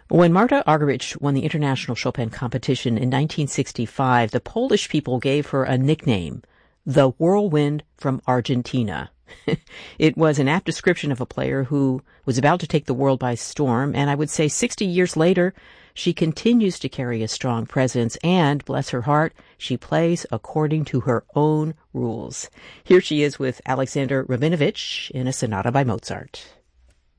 When Marta Argerich won the International Chopin competition in 1965, the Polish people gave her a nickname, the Whirlwind from Argentina. It was an apt description of a player who was about to take the world by storm, and I would say 60 years later, she continues to carry a strong presence, and, bless her heart, she plays according to her own rules. Here she is with Alexander Rabinovich in a sonata by Mozart.